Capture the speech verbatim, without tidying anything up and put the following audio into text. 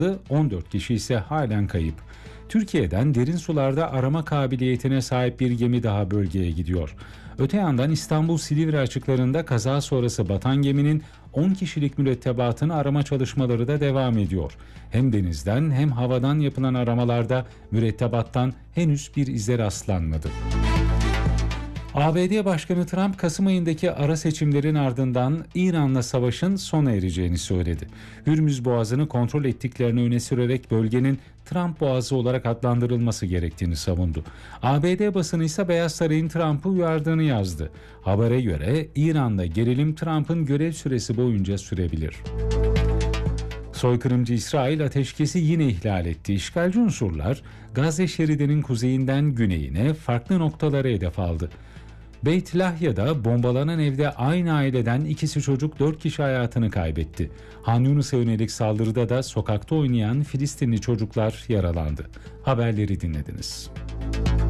on dört kişi ise halen kayıp. Türkiye'den derin sularda arama kabiliyetine sahip bir gemi daha bölgeye gidiyor. Öte yandan İstanbul-Silivri açıklarında kaza sonrası batan geminin on kişilik mürettebatını arama çalışmaları da devam ediyor. Hem denizden hem havadan yapılan aramalarda mürettebattan henüz bir ize rastlanmadı. A B D Başkanı Trump, Kasım ayındaki ara seçimlerin ardından İran'la savaşın sona ereceğini söyledi. Hürmüz Boğazı'nı kontrol ettiklerini öne sürerek bölgenin Trump Boğazı olarak adlandırılması gerektiğini savundu. A B D basını ise Beyaz Saray'ın Trump'ı uyardığını yazdı. Habere göre İran'da gerilim Trump'ın görev süresi boyunca sürebilir. Soykırımcı İsrail ateşkesi yine ihlal etti. İşgalci unsurlar Gazze şeridinin kuzeyinden güneyine farklı noktalara hedef aldı. Beyt Lahya'da bombalanan evde aynı aileden ikisi çocuk dört kişi hayatını kaybetti. Han Yunus'a yönelik saldırıda da sokakta oynayan Filistinli çocuklar yaralandı. Haberleri dinlediniz.